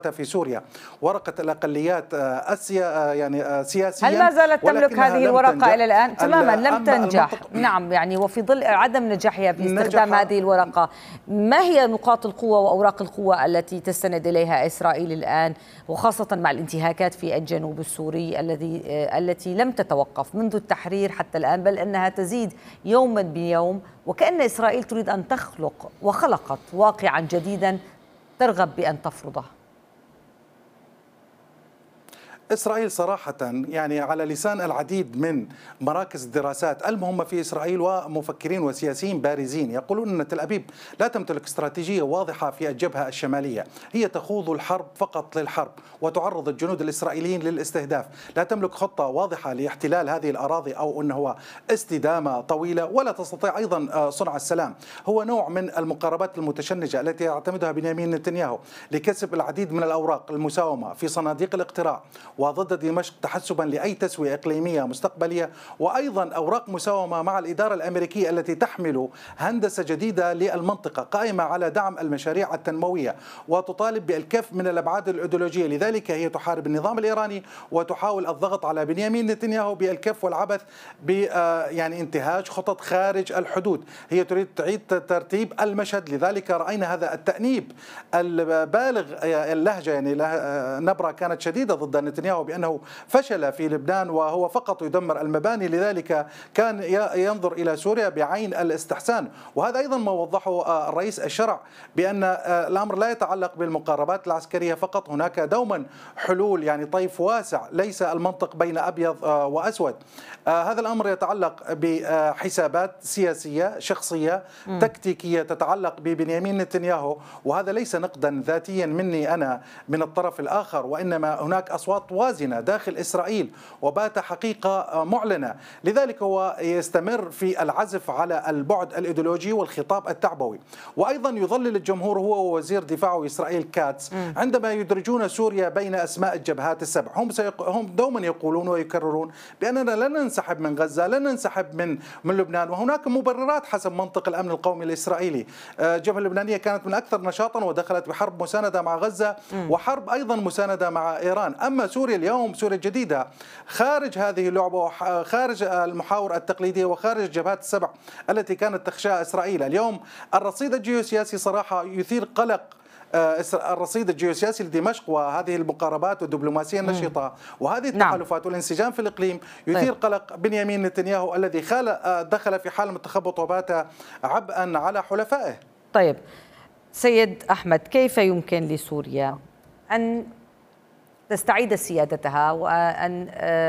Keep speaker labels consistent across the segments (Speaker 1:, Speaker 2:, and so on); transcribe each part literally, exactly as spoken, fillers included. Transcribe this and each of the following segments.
Speaker 1: في سوريا ورقة الأقليات السيا يعني سياسيا.
Speaker 2: هل ما زالت تملك هذه الورقة إلى الآن؟ تماما لم تنجح. نعم، يعني وفي ظل عدم نجاحها في استخدام هذه الورقة، ما هي نقاط القوة وأوراق القوة التي تستند إليها إسرائيل الآن، وخاصة مع الانتهاكات في الجنوب السوري الذي التي لم تتوقف منذ التحرير حتى الآن، بل أنها تزيد يوما بيوم، وكأن إسرائيل تريد أن تخلق وخلقت واقعا جديدا ترغب بأن تفرضه؟
Speaker 1: إسرائيل صراحة يعني على لسان العديد من مراكز الدراسات المهمة في إسرائيل ومفكرين وسياسيين بارزين يقولون أن تل أبيب لا تمتلك استراتيجية واضحة في الجبهة الشمالية، هي تخوض الحرب فقط للحرب وتعرض الجنود الإسرائيليين للاستهداف، لا تملك خطة واضحة لاحتلال هذه الأراضي أو أنه هو استدامة طويلة، ولا تستطيع أيضا صنع السلام. هو نوع من المقاربات المتشنجة التي يعتمدها بنيامين نتنياهو لكسب العديد من الأوراق المساومة في صناديق الاقتراع وضد دمشق تحسبا لأي تسوية إقليمية مستقبلية، وأيضا أوراق مساومة مع الإدارة الأمريكية التي تحمل هندسة جديدة للمنطقة قائمة على دعم المشاريع التنموية وتطالب بالكف من الأبعاد الأيديولوجية. لذلك هي تحارب النظام الإيراني وتحاول الضغط على بنيامين نتنياهو بالكف والعبث ب يعني انتهاج خطط خارج الحدود. هي تريد تعيد ترتيب المشهد، لذلك رأينا هذا التأنيب البالغ اللهجة، يعني نبرة كانت شديدة ضد نتنياهو بأنه فشل في لبنان وهو فقط يدمر المباني، لذلك كان ينظر إلى سوريا بعين الاستحسان. وهذا أيضا ما وضحه الرئيس الشرع، بأن الأمر لا يتعلق بالمقاربات العسكرية فقط، هناك دوما حلول يعني طيف واسع، ليس المنطق بين أبيض وأسود. هذا الأمر يتعلق بحسابات سياسية شخصية تكتيكية تتعلق ببنيامين نتنياهو، وهذا ليس نقدا ذاتيا مني أنا من الطرف الآخر، وإنما هناك أصوات وازنة داخل إسرائيل وبات حقيقة معلنة. لذلك هو يستمر في العزف على البعد الإيديولوجي والخطاب التعبوي، وأيضا يظلل الجمهور هو ووزير دفاعه إسرائيل كاتس عندما يدرجون سوريا بين أسماء الجبهات السبع. هم هم دوما يقولون ويكررون بأننا لن ننسحب من غزة، لن ننسحب من من لبنان، وهناك مبررات حسب منطق الأمن القومي الإسرائيلي. الجبهة اللبنانية كانت من أكثر نشاطا ودخلت بحرب مساندة مع غزة وحرب أيضا مساندة مع إيران. أما سوريا اليوم، سوريا الجديدة خارج هذه اللعبة وخارج المحاور التقليدية وخارج الجبهات السبع التي كانت تخشاها إسرائيل. اليوم الرصيد الجيوسياسي صراحة يثير قلق، الرصيد الجيوسياسي لدمشق وهذه المقاربات والدبلوماسية النشطة وهذه التحالفات والانسجام في الإقليم يثير قلق بنيامين نتنياهو الذي دخل في حالة التخبط وبات عبئا على حلفائه.
Speaker 2: طيب سيد أحمد، كيف يمكن لسوريا أن تستعيد سيادتها وأن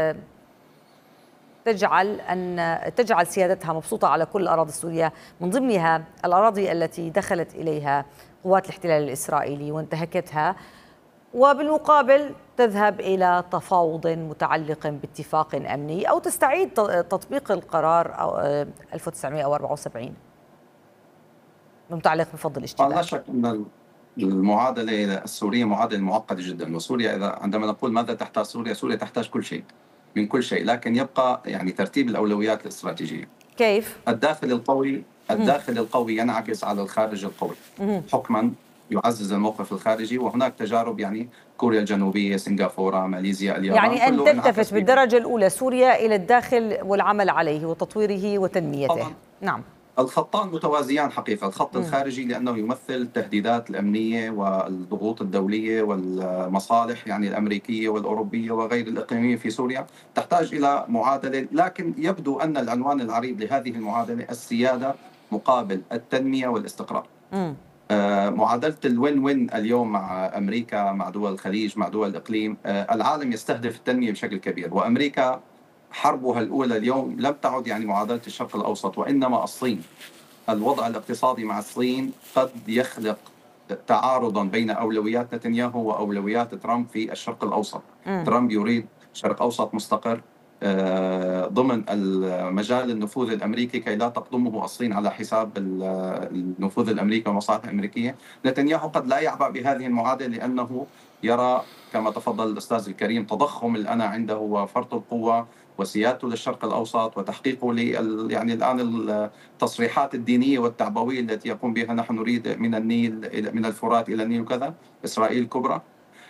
Speaker 2: تجعل أن تجعل سيادتها مبسوطة على كل الأراضي السورية، من ضمنها الأراضي التي دخلت إليها قوات الاحتلال الإسرائيلي وانتهكتها، وبالمقابل تذهب إلى تفاوض متعلق باتفاق أمني أو تستعيد تطبيق القرار ألف وتسعمئة وأربعة وسبعين المتعلق بفض الاشتباك؟
Speaker 3: لا شك أن المعادلة السورية معادلة معقدة جدا، وسوريا إذا عندما نقول ماذا تحتاج سوريا، سوريا تحتاج كل شيء من كل شيء، لكن يبقى يعني ترتيب الأولويات الاستراتيجية.
Speaker 2: كيف؟
Speaker 3: الداخل القوي الداخل القوي ينعكس على الخارج القوي حكما يعزز الموقف الخارجي، وهناك تجارب يعني كوريا الجنوبية، سنغافورة، ماليزيا، اليابان،
Speaker 2: يعني أن تلتفت بالدرجة الأولى سوريا إلى الداخل والعمل عليه وتطويره وتنميته. طبعا. نعم،
Speaker 3: الخطان متوازيان حقيقة. الخط م. الخارجي لأنه يمثل التهديدات الأمنية والضغوط الدولية والمصالح يعني الأمريكية والأوروبية وغير الإقليمية في سوريا، تحتاج إلى معادلة، لكن يبدو أن العنوان العريض لهذه المعادلة السيادة مقابل التنمية والاستقرار. م. آه معادلة الوين وين اليوم مع أمريكا، مع دول الخليج، مع دول الإقليم. آه العالم يستهدف التنمية بشكل كبير، وأمريكا حربها الأولى اليوم لم تعد يعني معادلة الشرق الأوسط، وإنما الصين. الوضع الاقتصادي مع الصين قد يخلق تعارضا بين أولويات نتنياهو وأولويات ترامب في الشرق الأوسط. م. ترامب يريد شرق أوسط مستقر ضمن المجال النفوذ الأمريكي كي لا تقضمه الصين على حساب النفوذ الأمريكي والمصالح الأمريكية. نتنياهو قد لا يعبأ بهذه المعادلة لأنه يرى كما تفضل الأستاذ الكريم تضخم الأنا عنده وفرط القوة وسيادته للشرق الأوسط وتحقيقه لل يعني الآن التصريحات الدينية والتعبوية التي يقوم بها، نحن نريد من النيل من الفرات إلى النيل وكذا، إسرائيل كبرى.